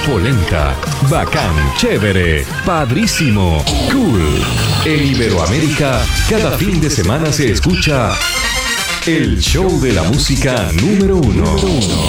polenta, bacán, chévere, padrísimo, cool. En Iberoamérica, cada fin de semana se escucha el show de la música número uno.